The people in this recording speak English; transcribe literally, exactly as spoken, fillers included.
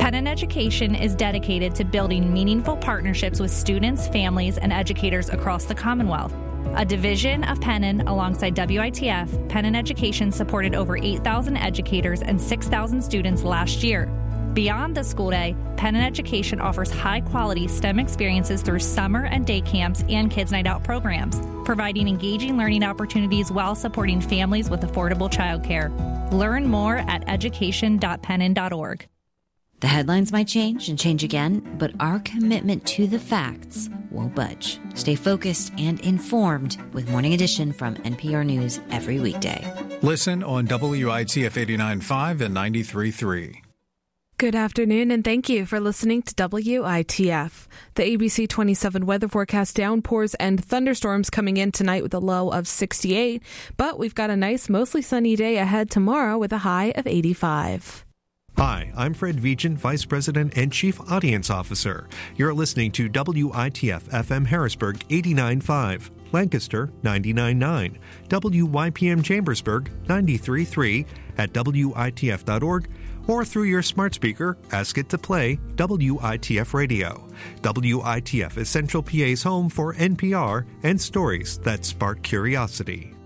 Pennon Education is dedicated to building meaningful partnerships with students, families, and educators across the Commonwealth. A division of Pennon alongside W I T F, Pennon Education supported over eight thousand educators and six thousand students last year. Beyond the school day, Pennon Education offers high-quality STEM experiences through summer and day camps and Kids Night Out programs, providing engaging learning opportunities while supporting families with affordable childcare. Learn more at education dot pennon dot org. The headlines might change and change again, but our commitment to the facts won't budge. Stay focused and informed with Morning Edition from N P R News every weekday. Listen on W I T F eighty-nine point five and ninety-three point three. Good afternoon, and thank you for listening to W I T F. The A B C twenty-seven weather forecast: downpours and thunderstorms coming in tonight with a low of sixty-eight, but we've got a nice, mostly sunny day ahead tomorrow with a high of eighty-five. Hi, I'm Fred Vigent, Vice President and Chief Audience Officer. You're listening to W I T F F M Harrisburg eighty-nine point five, Lancaster ninety-nine point nine, W Y P M Chambersburg ninety-three point three, at W I T F dot org, or through your smart speaker, ask it to play W I T F Radio. W I T F is Central P A's home for N P R and stories that spark curiosity.